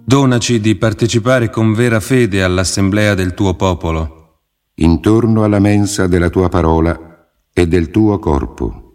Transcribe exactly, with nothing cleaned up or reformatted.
Donaci di partecipare con vera fede all'assemblea del tuo popolo, intorno alla mensa della tua parola e del tuo corpo.